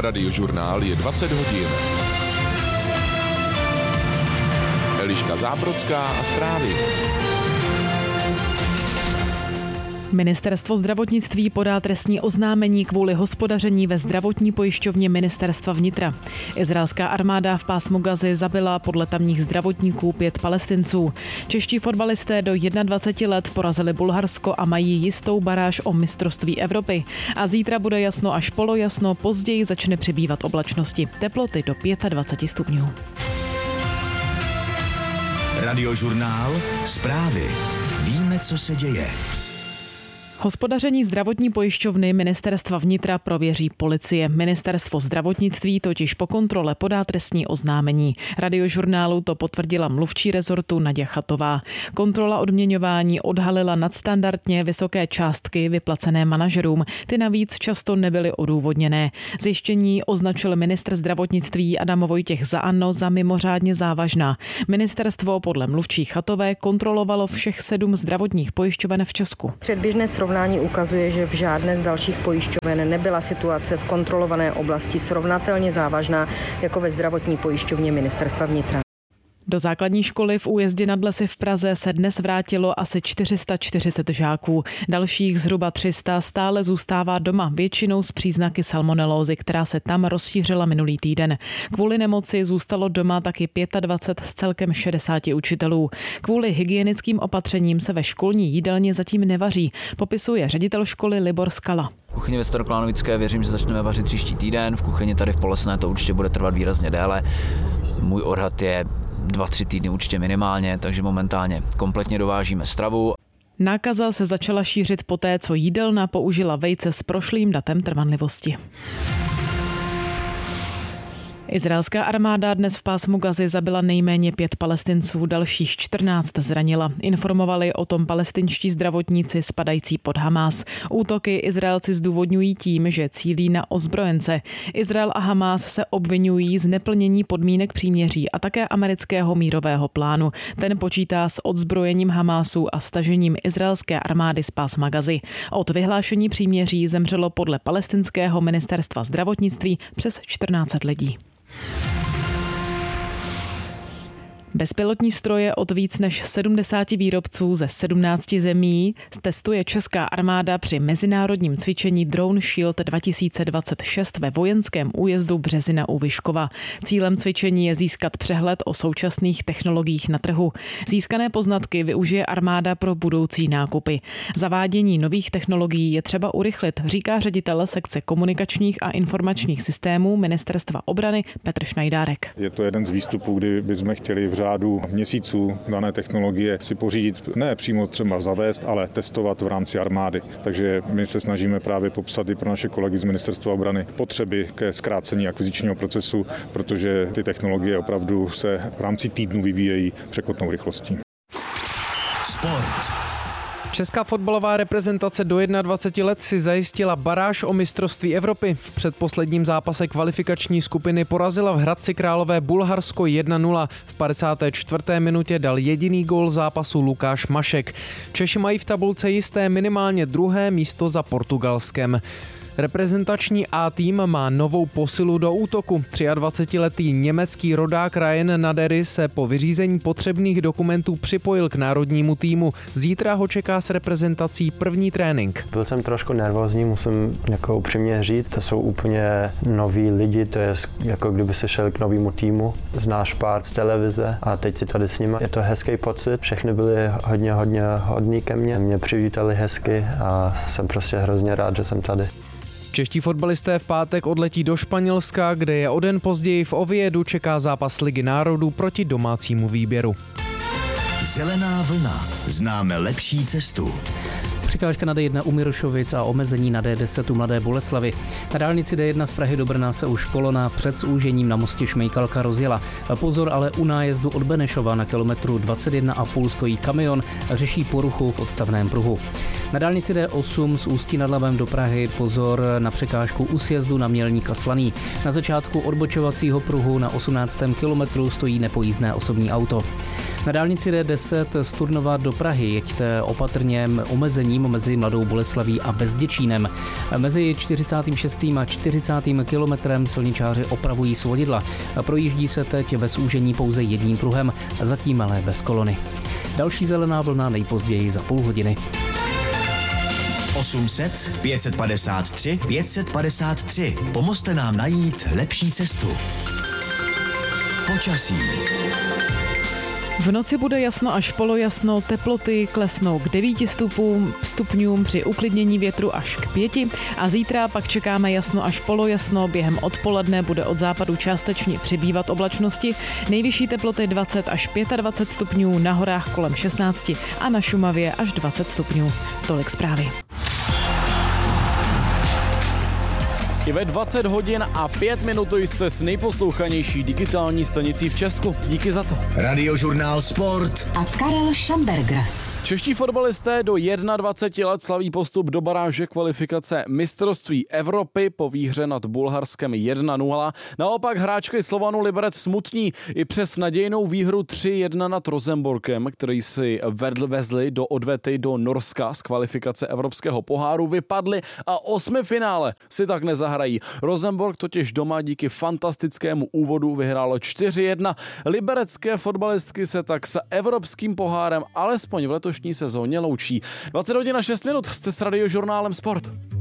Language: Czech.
Radiožurnál je 20 hodin. Eliška Zábrodská a zprávy. Ministerstvo zdravotnictví podá trestní oznámení kvůli hospodaření ve zdravotní pojišťovně Ministerstva vnitra. Izraelská armáda v pásmu Gazy zabila podle tamních zdravotníků 5 Palestinců. Čeští fotbalisté do 21 let porazili Bulharsko a mají jistou baráž o mistrovství Evropy. A zítra bude jasno až polojasno, později začne přibývat oblačnosti. Teploty do 25 stupňů. Radiožurnál, zprávy. Víme, co se děje. Hospodaření zdravotní pojišťovny Ministerstva vnitra prověří policie. Ministerstvo zdravotnictví totiž po kontrole podá trestní oznámení. Radiožurnálu to potvrdila mluvčí rezortu Naděja Chatová. Kontrola odměňování odhalila nadstandardně vysoké částky vyplacené manažerům. Ty navíc často nebyly odůvodněné. Zjištění označil ministr zdravotnictví Adam Vojtěch za ANO za mimořádně závažná. Ministerstvo podle mluvčí Chatové kontrolovalo všech 7 zdravotních pojišťoven v Česku. Předběžné srovnání ukazuje, že v žádné z dalších pojišťoven nebyla situace v kontrolované oblasti srovnatelně závažná jako ve zdravotní pojišťovně Ministerstva vnitra. Do základní školy v Újezdě nad Lesy v Praze se dnes vrátilo asi 440 žáků. Dalších zhruba 300 stále zůstává doma, většinou s příznaky salmonelózy, která se tam rozšířila minulý týden. Kvůli nemoci zůstalo doma taky 25 z celkem 60 učitelů. Kvůli hygienickým opatřením se ve školní jídelně zatím nevaří, popisuje ředitel školy Libor Skala. V kuchyni ve Staroklánovické věřím, že začneme vařit příští týden, v kuchyni tady v Polesné to určitě bude trvat výrazně déle. Můj odhad je 2-3 týdny určitě minimálně, takže momentálně kompletně dovážíme stravu. Nákaza se začala šířit poté, co jídelna použila vejce s prošlým datem trvanlivosti. Izraelská armáda dnes v pásmu Gazy zabila nejméně 5 Palestinců, dalších 14 zranila. Informovali o tom palestinští zdravotníci spadající pod Hamás. Útoky Izraelci zdůvodňují tím, že cílí na ozbrojence. Izrael a Hamás se obvinují z neplnění podmínek příměří a také amerického mírového plánu. Ten počítá s odzbrojením Hamásu a stažením izraelské armády z pásma Gazy. Od vyhlášení příměří zemřelo podle palestinského ministerstva zdravotnictví přes 1400 lidí. Bezpilotní stroje od víc než 70 výrobců ze 17 zemí testuje česká armáda při mezinárodním cvičení Drone Shield 2026 ve vojenském újezdu Březina u Vyškova. Cílem cvičení je získat přehled o současných technologiích na trhu. Získané poznatky využije armáda pro budoucí nákupy. Zavádění nových technologií je třeba urychlit, říká ředitel sekce komunikačních a informačních systémů Ministerstva obrany Petr Šnajdárek. Je to jeden z výstupů, kdy bychom chtěli v řádu měsíců dané technologie si pořídit, ne přímo třeba zavést, ale testovat v rámci armády. Takže my se snažíme právě popsat i pro naše kolegy z Ministerstva obrany potřeby ke zkrácení akvizičního procesu, protože ty technologie opravdu se v rámci týdnu vyvíjejí překotnou rychlostí. Sport. Česká fotbalová reprezentace do 21 let si zajistila baráž o mistrovství Evropy. V předposledním zápase kvalifikační skupiny porazila v Hradci Králové Bulharsko 1-0. V 54. minutě dal jediný gól zápasu Lukáš Mašek. Češi mají v tabulce jisté minimálně 2. místo za Portugalskem. Reprezentační A-tým má novou posilu do útoku. 23letý německý rodák Ryan Nadery se po vyřízení potřebných dokumentů připojil k národnímu týmu. Zítra ho čeká s reprezentací první trénink. Byl jsem trošku nervózní, musím jako upřímně říct. To jsou úplně noví lidi, to je jako kdyby se šel k novému týmu. Znáš pár z televize a teď si tady s nimi. Je to hezký pocit, všechny byli hodně hodní ke mně. Mě přivítali hezky a jsem prostě hrozně rád, že jsem tady. Čeští fotbalisté v pátek odletí do Španělska, kde je o den později v Oviedu čeká zápas Ligy národů proti domácímu výběru. Zelená vlna. Známe lepší cestu. Překážka na D1 u Mirošovic a omezení na D10 u Mladé Boleslavi. Na dálnici D1 z Prahy do Brna se už kolona před zúžením na mostě Šmejkalka rozjela. Pozor, ale u nájezdu od Benešova na kilometru 21,5 stojí kamion a řeší poruchu v odstavném pruhu. Na dálnici D8 z Ústí nad Labem do Prahy pozor na překážku u sjezdu na Mělník a Slaný. Na začátku odbočovacího pruhu na 18. kilometru stojí nepojízdné osobní auto. Na dálnici D10 z Turnova do Prahy jeďte opatrně omezením mezi Mladou Boleslaví a Bezděčínem. Mezi 46. a 40. kilometrem silničáři opravují svodidla. Projíždí se teď ve zúžení pouze jedním pruhem, zatím ale bez kolony. Další zelená vlna nejpozději za půl hodiny. 800 553 553. Pomozte nám najít lepší cestu. Počasí. V noci bude jasno až polojasno, teploty klesnou k 9 stupňům při uklidnění větru až k 5 a zítra pak čekáme jasno až polojasno, během odpoledne bude od západu částečně přibývat oblačnosti, nejvyšší teploty 20 až 25 stupňů, na horách kolem 16 a na Šumavě až 20 stupňů. Tolik zprávy. I ve 20 hodin a 5 minut jste s nejposlouchanější digitální stanicí v Česku. Díky za to. Radiožurnál Sport a Karel Šamberger. Čeští fotbalisté do 21 let slaví postup do baráže kvalifikace mistrovství Evropy po výhře nad Bulharskem 1-0. Naopak hráčky Slovanu Liberec smutní i přes nadějnou výhru 3-1 nad Rosenborkem, který si vezli do odvety do Norska z kvalifikace Evropského poháru, vypadli a 8. finále si tak nezahrají. Rosenborg totiž doma díky fantastickému úvodu vyhrálo 4-1. Liberecké fotbalistky se tak s Evropským pohárem alespoň v letošní sezóně loučí. 20 hodin a 6 minut, jste s Radiožurnálem Sport.